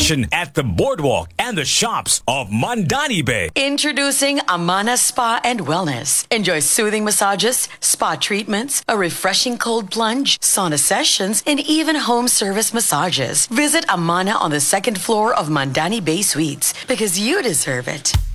relaxation at the boardwalk and the shops of Mandani Bay. Introducing Amana Spa and Wellness. Enjoy soothing massages, spa treatments, a refreshing cold plunge, sauna sessions, and even home service massages. Visit Amana on the second floor of Mandani Bay Suites because you deserve it.